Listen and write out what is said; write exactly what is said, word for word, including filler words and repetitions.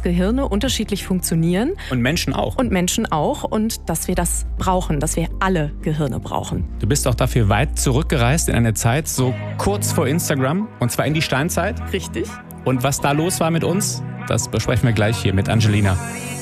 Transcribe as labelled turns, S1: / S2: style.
S1: Gehirne unterschiedlich funktionieren.
S2: Und Menschen auch.
S1: Und Menschen auch. Und dass wir das brauchen, dass wir alle Gehirne brauchen.
S2: Du bist auch dafür weit zurückgereist in eine Zeit, so kurz vor Instagram, und zwar in die Steinzeit.
S1: Richtig.
S2: Und was da los war mit uns, das besprechen wir gleich hier mit Angelina.